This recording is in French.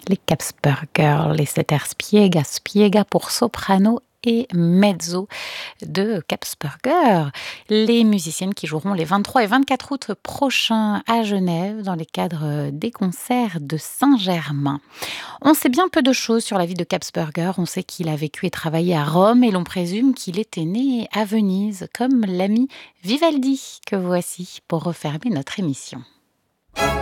Les Capsberger, les Setter Spiega, Spiega pour soprano et mezzo de Capsberger, les musiciennes qui joueront les 23 et 24 août prochains à Genève dans les cadres des concerts de Saint-Germain. On sait bien peu de choses sur la vie de Capsberger. On sait qu'il a vécu et travaillé à Rome et l'on présume qu'il était né à Venise, comme l'ami Vivaldi que voici pour refermer notre émission.